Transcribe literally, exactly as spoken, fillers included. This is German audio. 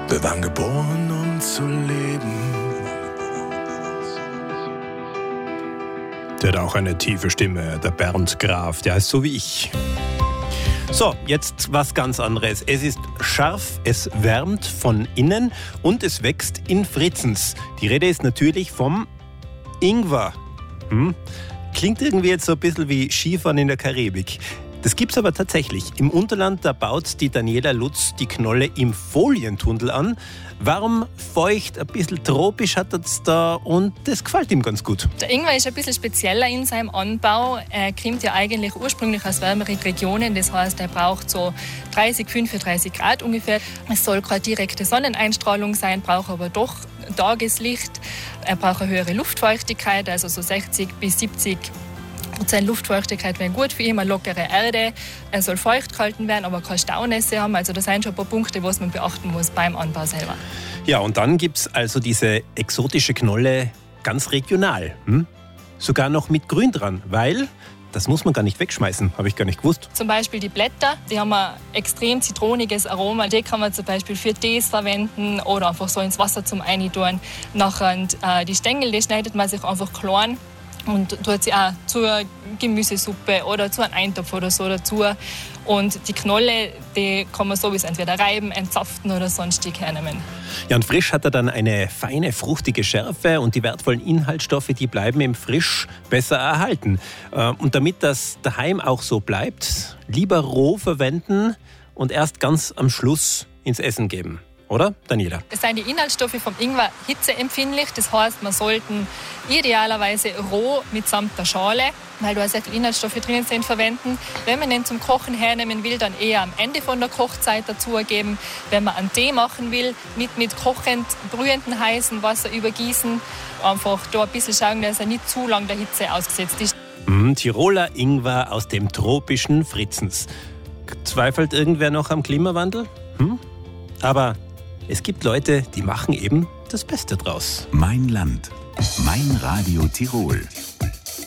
Wir waren geboren, um zu leben. Der hat auch eine tiefe Stimme, der Bernd Graf, der heißt so wie ich. So, jetzt was ganz anderes. Es ist scharf, es wärmt von innen und es wächst in Fritzens. Die Rede ist natürlich vom Ingwer. Hm? Klingt irgendwie jetzt so ein bisschen wie Skifahren in der Karibik. Das gibt's aber tatsächlich. Im Unterland, da baut die Daniela Lutz die Knolle im Folientunnel an. Warm, feucht, ein bisschen tropisch hat es da und das gefällt ihm ganz gut. Der Ingwer ist ein bisschen spezieller in seinem Anbau. Er kommt ja eigentlich ursprünglich aus wärmeren Regionen. Das heißt, er braucht so dreißig, fünfunddreißig Grad ungefähr. Es soll keine direkte Sonneneinstrahlung sein, braucht aber doch Tageslicht. Er braucht eine höhere Luftfeuchtigkeit, also so sechzig bis siebzig Prozent Luftfeuchtigkeit wäre gut für ihn, eine lockere Erde. Er soll feucht gehalten werden, aber keine Staunässe haben. Also das sind schon ein paar Punkte, was man beachten muss beim Anbau selber. Ja, und dann gibt es also diese exotische Knolle ganz regional. Hm? Sogar noch mit Grün dran, weil das muss man gar nicht wegschmeißen, habe ich gar nicht gewusst. Zum Beispiel die Blätter, die haben ein extrem zitroniges Aroma. Die kann man zum Beispiel für Tees verwenden oder einfach so ins Wasser zum Reintun. Nachher äh, die Stängel, die schneidet man sich einfach klein und tut sie auch zur Gemüsesuppe oder zu einem Eintopf oder so dazu. Und die Knolle, die kann man sowieso entweder reiben, entzapfen oder sonstig hernehmen. Ja, und frisch hat er dann eine feine, fruchtige Schärfe und die wertvollen Inhaltsstoffe, die bleiben im Frisch besser erhalten. Und damit das daheim auch so bleibt, lieber roh verwenden und erst ganz am Schluss ins Essen geben. Oder, Daniela? Es sind die Inhaltsstoffe vom Ingwer hitzeempfindlich. Das heißt, man sollten idealerweise roh mitsamt der Schale, weil da sehr viele Inhaltsstoffe drin sind, verwenden. Wenn man den zum Kochen hernehmen will, dann eher am Ende von der Kochzeit dazugeben. Wenn man einen Tee machen will, mit, mit kochend, brühendem heißen Wasser übergießen. Einfach da ein bisschen schauen, dass er nicht zu lange der Hitze ausgesetzt ist. Mm, Tiroler Ingwer aus dem tropischen Fritzens. Zweifelt irgendwer noch am Klimawandel? Hm? Aber es gibt Leute, die machen eben das Beste draus. Mein Land. Mein Radio Tirol.